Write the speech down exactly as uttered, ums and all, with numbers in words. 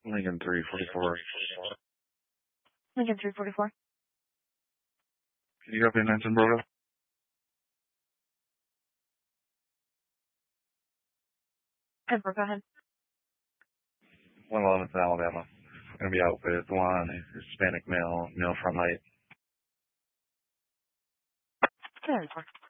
Lincoln three forty-four. Lincoln three forty-four. Can you copy nine ten Bravo? Edward, go ahead. one eleventh Alabama. Going to be out with one Hispanic male, male front light. There we go.